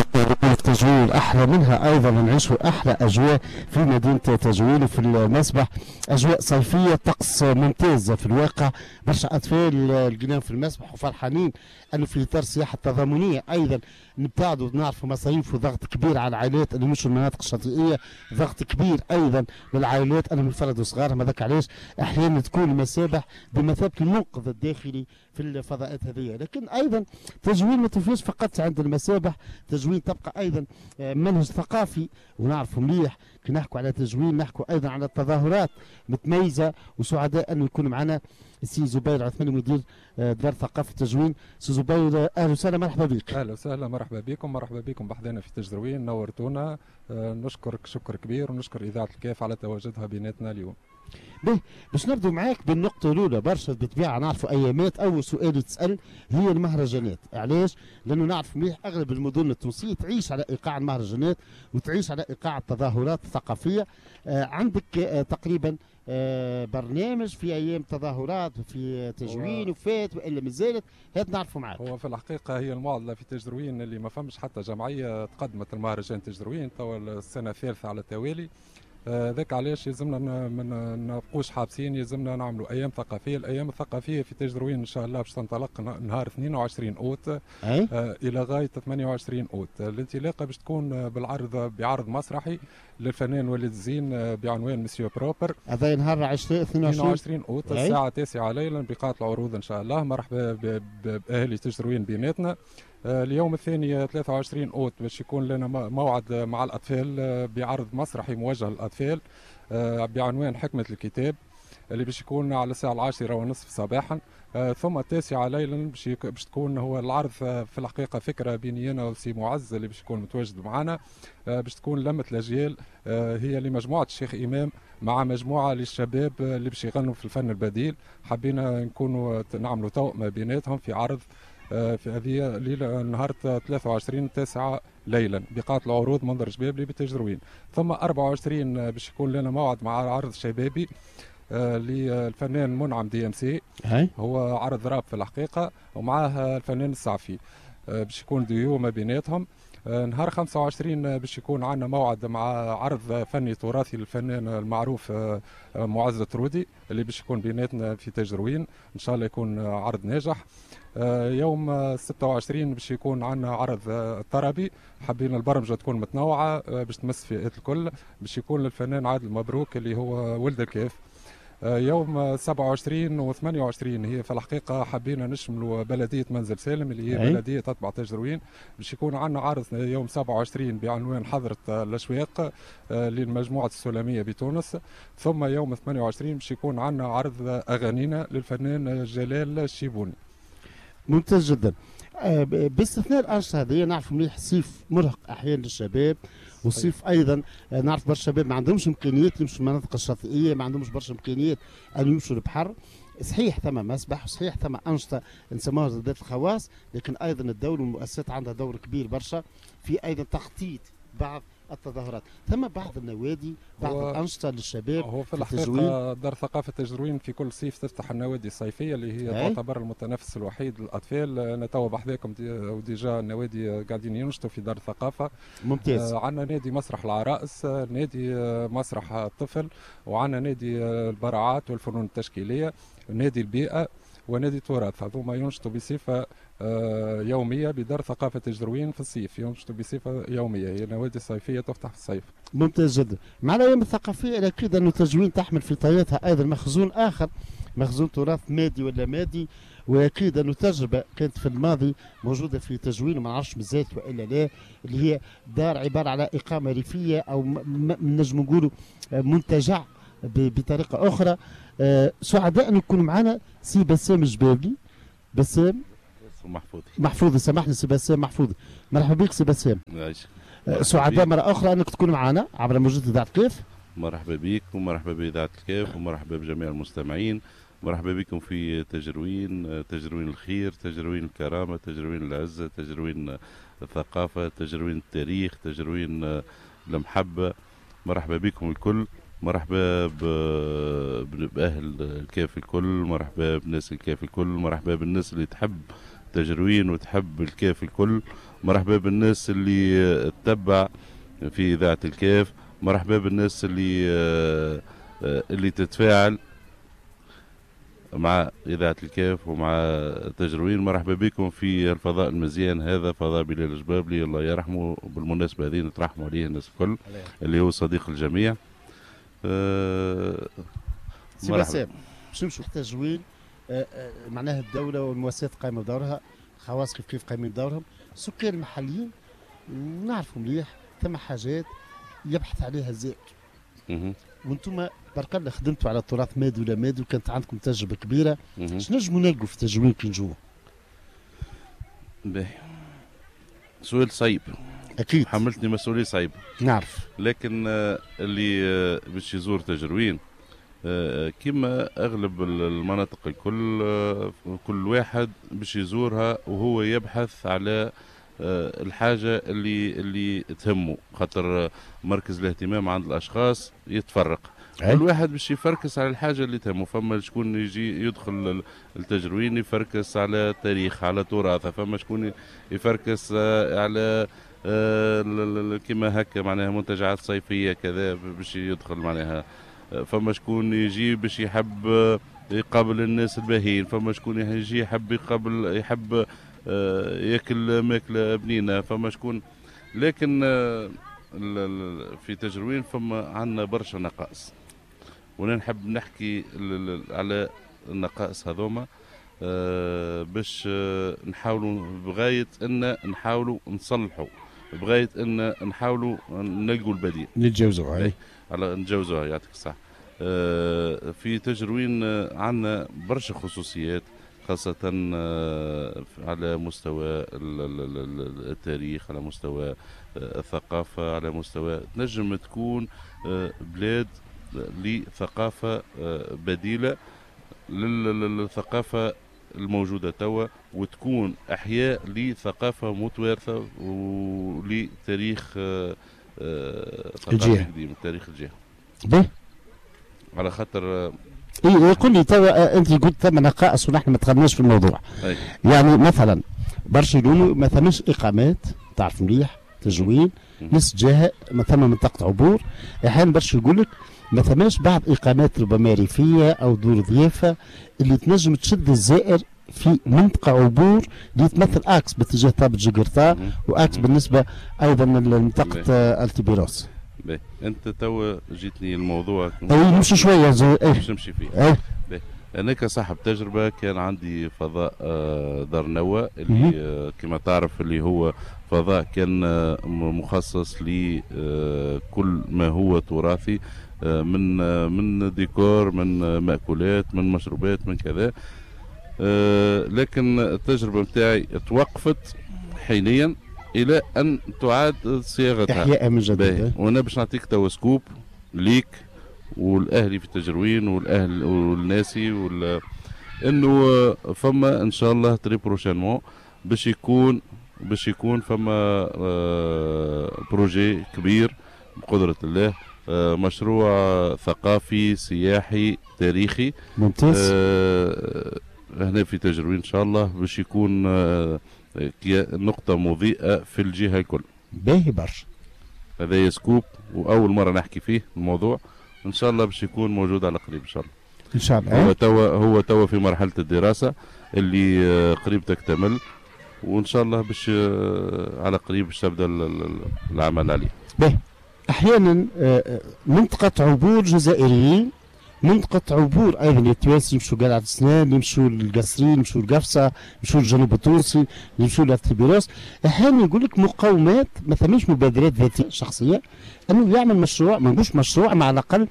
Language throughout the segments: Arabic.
في تجويل احلى منها، ايضا نعيشوا احلى اجواء في مدينه تجويل وفي المسبح، اجواء صيفيه، طقس ممتاز في الواقع. برشا اطفال لقيناهم في المسبح وفرحانين انه في اطار السياحه التضامنيه ايضا نبتعدوا، نعرفوا مصاريف وضغط كبير على العائلات اللي مش المناطق الشاطئيه، ضغط كبير ايضا للعائلات انهم يفرضوا صغارهم. هذاك علاش احيانا تكون المسابح بمثابه المنقذ الداخلي في الفضاءات هذه. لكن ايضا تجويل ما توفيش فقط عند المسابح، تجويل تبقى ايضا منهج ثقافي، ونعرفوا مليح كي نحكوا على تجويل نحكوا ايضا على التظاهرات متميزه، وسعداء انه يكون معنا السي زبير عثماني مدير دار ثقافه تجويل. سي زبير اهلا وسهلا، مرحبا بك. اهلا وسهلا، مرحبا بكم، مرحبا بكم بحذانا في تجروين، نورتونا. نشكرك شكر كبير، ونشكر اذاعه الكاف على تواجدها بيناتنا اليوم. باهي باش نبدو معاك بالنقطة الأولى. برشا بالطبيعة نعرفوا أيامات أول سؤال يتسأل هي المهرجانات، علاش؟ لأنه نعرف مليح أغلب المدن التونسية تعيش على إيقاع المهرجانات وتعيش على إيقاع التظاهرات الثقافية. عندك تقريبا برنامج في أيام تظاهرات وفي تجوين وفات وإلا مازالت؟ هات نعرفوا معاك. هو في الحقيقة هي المعضلة في تجروين اللي ما فمش حتى جمعية تقدمت المهرجان تجروين توا السنة الثالثة على التوالي. ذاك علاش يلزمنا ما نبقوش حابسين، يلزمنا نعملوا ايام ثقافيه. الايام الثقافيه في تجروين ان شاء الله باش تنطلق نهار 22 اوت الى غايه 28 اوت. الانطلاقه باش تكون بعرض مسرحي للفنان وليد الزين بعنوان مسيو بروبر. هذا نهار 22 اوت الساعه 9 ليلا بقاعه العروض ان شاء الله. مرحبا باهالي تجروين بيناتنا. اليوم الثاني 23 اوت باش يكون لنا موعد مع الاطفال بعرض مسرحي موجه للاطفال بعنوان حكمه الكتاب، اللي باش يكون على الساعه 10:30 صباحا. ثم 9 ليلا باش تكون هو العرض في الحقيقه فكره بيني انا وسي معز اللي باش يكون متواجد معنا. باش تكون لمه الاجيال، هي لمجموعه الشيخ امام مع مجموعه للشباب اللي باش يغنوا في الفن البديل. حبينا نكونوا نعملوا توأمه بيناتهم في عرض في هذه ليله نهار 23/9 ليلا بقاعة العروض منظر جبابلي بتجروين. ثم 24 باش يكون لنا موعد مع عرض شبابي للفنان منعم دي ام سي، هو عرض راب في الحقيقة، ومعاه الفنان السعفي باش يكون ديو ما بيناتهم. نهار 25 باش يكون عندنا موعد مع عرض فني تراثي للفنان المعروف معز ترودي اللي باش يكون بيناتنا في تجروين، ان شاء الله يكون عرض ناجح. يوم 26 باش يكون عندنا عرض طربي، حابين البرمجه تكون متنوعه باش تمس فئات الكل، باش يكون للفنان عادل مبروك اللي هو ولد الكاف. يوم 27 و 28 هي في الحقيقة حبينا نشملوا بلدية منزل سالم اللي هي بلدية تتبع تجروين. باش يكون عندنا عرض يوم 27 بعنوان حضرة الأشواق للمجموعة السلمية بتونس. ثم يوم 28 باش يكون عندنا عرض أغانينا للفنان جلال الشيبوني. ممتاز جدا. باستثناء الأنشطة هذه نعرف مليح الصيف مرهق أحيانا للشباب، والصيف ايضا نعرف برشا شباب ما عندهمش امكانيات يمشوا المناطق الشاطئيه، ما عندهمش برشا امكانيات ان يمشوا البحر. صحيح ثم مسبح وصحيح ثم انشطه نسموها ذات الخواص، لكن ايضا الدوله والمؤسسات عندها دور كبير برشا في ايضا تخطيط بعض التظاهرات. ثم بعض النوادي، بعض الانشطه للشباب. هو في الحقيقه دار ثقافه تجروين في كل صيف تفتح النوادي الصيفيه اللي هي تعتبر المتنفس الوحيد للاطفال. انا توا بحذاكم وديجا النوادي قاعدين ينشطوا في دار الثقافه. ممتاز. عندنا نادي مسرح العرائس، نادي مسرح الطفل، وعندنا نادي البراعات والفنون التشكيليه، نادي البيئه، ونادي التراث. هذوما ينشطوا بصفه يوميه بدار ثقافه تجروين. في الصيف ينشطوا بصفه يوميه، هي نوادي صيفيه تفتح في الصيف. ممتاز جدا. مع الايام الثقافيه الاكيد انه تجوين تحمل في طياتها ايضا مخزون اخر، مخزون تراث مادي ولا مادي، واكيد انه تجربه كانت في الماضي موجوده في تجوين وما نعرفش مازالت والا لا، اللي هي دار عباره على اقامه ريفيه او نجم نقولوا منتجع بطريقه اخرى. سعداء ان يكون معنا سي بسام الجبابلي. بسام محفوظي، سامحني سي بسام محفوظي. مرحبا بك سي بسام. سعداء مرة أخرى أنك تكون معنا عبر موجة إذاعة الكاف. مرحبا بك ومرحبا بإذاعة الكاف ومرحبا بجميع المستمعين. مرحبا بكم في تجروين، تجروين الخير، تجروين الكرامة، تجروين العزة، تجروين الثقافة، تجروين التاريخ، تجروين المحبة. مرحبا بكم الكل، مرحبا بأهل الكاف الكل، مرحبا بناس الكاف الكل، مرحبا بالناس اللي تحب التجروين وتحب الكيف الكل. مرحبا بالناس اللي تتبع في إذاعة الكيف، مرحبا بالناس اللي تتفاعل مع إذاعة الكيف ومع تجروين. مرحبا بكم في الفضاء المزيان هذا، فضاء بلال الجبابلي الله يرحمه، بالمناسبة هذه نترحموا عليه الناس الكل اللي هو صديق الجميع. سي بسام باش نمشوا التجوين، معناها الدولة والمؤسسات قايمة بدورها، خواص كيف قايمين بدورهم، السكان المحليين نعرفوا مليح ثم حاجات يبحث عليها الزائر. وانتم بارك الله خدمتوا على التراث مادي ولا مادي وكانت عندكم تجربه كبيره، اش نجموا نلقوا في التجوين كي نجوا؟ باهي، سؤال صعيب اكيد، حملتني مسؤوليه صعيبه نعرف، لكن اللي باش يزور تجروين كما اغلب المناطق الكل، كل واحد باش يزورها وهو يبحث على الحاجة اللي تهمه، خاطر مركز الاهتمام عند الأشخاص يتفرق، كل واحد باش يفركس على الحاجة اللي تهمه. فما شكون يجي يدخل التجروين يفركس على تاريخ، على تراثه، فما شكون يفركس على كما هكا معناها منتجعات صيفية كذا باش يدخل معناها، فما شكون يجي باش يحب يقابل الناس الباهين، فما شكون يجي يحب ياكل ماكله بنينه، فما شكون. لكن في تجروين فما عندنا برشا نقائص، وانا نحب نحكي على النقائص هذوما باش نحاولوا بغايه ان نحاولوا نصلحوا، بغايه ان نحاولوا نلقوا البديل نتجاوزوها، على نتجاوزوها. يعطيك الصحه. في تجروين عندنا برشا خصوصيات، خاصة على مستوى التاريخ، على مستوى الثقافة، على مستوى تنجم تكون بلاد لثقافة بديلة للثقافة الموجودة توا، وتكون أحياء لثقافة متوارثة ولتاريخ ثقافي قديم، تاريخ الجهة. على خاطر يقول لي توا انت قلت ثم نقائص ونحن ما دخلناش في الموضوع. يعني مثلا برشا يقولوا ما ثماش اقامات، تعرف مليح تجوين نص جهه ما ثم منطقه عبور، احيانا برشا يقول لك ما ثماش بعض اقامات ربما ريفيه او دور ضيافه اللي تنجم تشد الزائر في منطقه عبور اللي تمثل اكس باتجاه طابة جقرطاء واكس بالنسبه ايضا لمنطقه التبيروس. باهي، انت توا جيتني الموضوع نمشي شويه باش نمشي فيه. انا كصاحب تجربه كان عندي فضاء دار نوا اللي كما تعرف اللي هو فضاء كان مخصص لكل ما هو تراثي، من ديكور، من مأكولات، من مشروبات، من كذا. لكن التجربه نتاعي توقفت حينيا الى ان تعاد صياغتها، احياء من جديد. وانا باش نعطيك توا سكوب ليك والاهلي في تجروين والاهل والناسي انه فما ان شاء الله تري بروشينمون باش يكون فما بروجي كبير بقدرة الله، مشروع ثقافي سياحي تاريخي ممتاز هنا في تجروين ان شاء الله، باش يكون نقطة مضيئة في الجهة الكل. باهي برشا، هذا سكوب واول مرة نحكي فيه الموضوع، ان شاء الله باش يكون موجود على قريب ان شااء الله. ان شاء الله. هو توا في مرحلة الدراسة اللي قريب تكتمل، وان شاء الله باش على قريب باش تبدا العمل عليه. باهي، احيانا منطقة عبور جزائريين، منطقة عبور ايضا التوانسي يمشوا قلعة سنان، يمشوا للقصرين، يمشوا لقفصة، يمشوا للجنوب التونسي، يمشوا للتبيروس، احيانا يقول لك مقاومات ما ثماش مبادرات ذاتية شخصية انه يعمل مشروع، ما نقولش مشروع، مع الاقل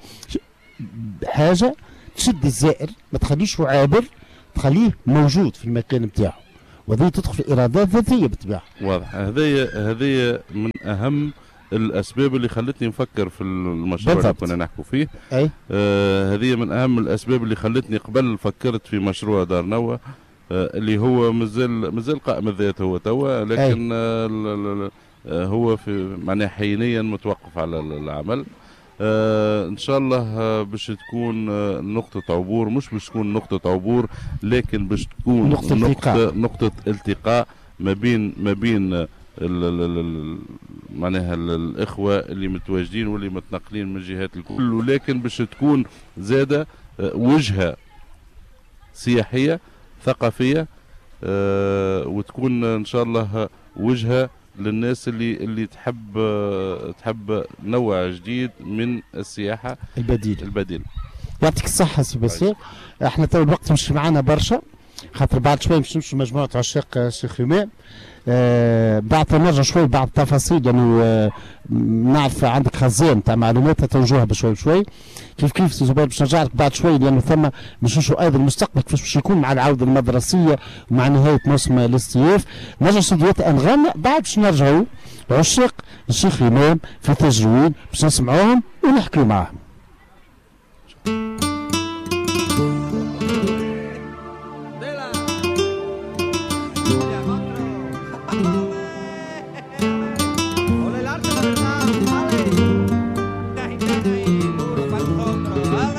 حاجة تشد الزائر، ما تخليش عابر، تخليه موجود في المكان نتاعو، وهذه تدخل في ايرادات ذاتية بالطبيعة. واضح، هذه من اهم الاسباب اللي خلتني نفكر في المشروع اللي كنا نحكوا فيه. هذه من اهم الاسباب اللي خلتني قبل فكرت في مشروع دار نوا اللي هو مازال قائم الذات هو توا، لكن هو في معناه حينيا متوقف على العمل. ان شاء الله باش تكون نقطة عبور، مش باش تكون نقطة عبور لكن باش تكون نقطة التقاء ما بين معناها الاخوة اللي متواجدين واللي متنقلين من الجهات الكل، ولكن باش تكون زادة وجهة سياحية ثقافية، وتكون ان شاء الله وجهة للناس اللي تحب نوع جديد من السياحة البديل. يعطيك الصحة سي باسيل. احنا تو الوقت مش معنا برشا، خاطر بعد شوي باش نمشوا مجموعة عشاق الشيخ همام. بعد نرجع شوي بعض التفاصيل، يعني نعرف عندك خزان تاع معلومات توجهها بشوي بشوي. كيف سي زبير باش نرجع لك بعد شوي، لانه ثم باش نشوفوا ايضا المستقبل كيفاش باش يكون مع العوده المدرسيه ومع نهايه موسم الاستياف. نرجع استديوهات انغام، بعد باش نرجعوا عشاق الشيخ همام في تجروين باش نسمعوهم ونحكيوا معاهم.